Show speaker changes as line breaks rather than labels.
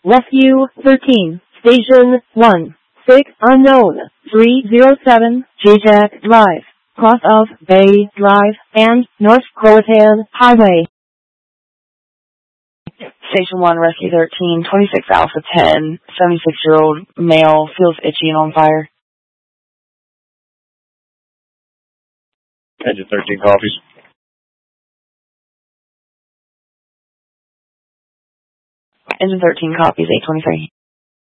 Rescue 13, Station 1, 6 unknown, 307, Jajak Drive, cross of Bay Drive, and North Croatan Highway.
Station 1, Rescue 13, 26 Alpha 10, 76-year-old male, feels itchy and on fire.
Engine 13 copies.
Engine 13 copies, 823.